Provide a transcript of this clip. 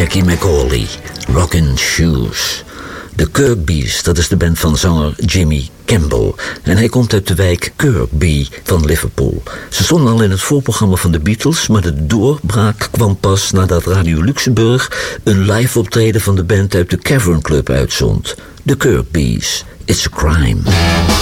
Jackie McAuley, Rockin' Shoes. De Kirkbys, dat is de band van zanger Jimmy Campbell. En hij komt uit de wijk Kirkby van Liverpool. Ze stonden al in het voorprogramma van de Beatles, maar de doorbraak kwam pas nadat Radio Luxemburg een live optreden van de band uit de Cavern Club uitzond. De Kirkbys, It's a Crime.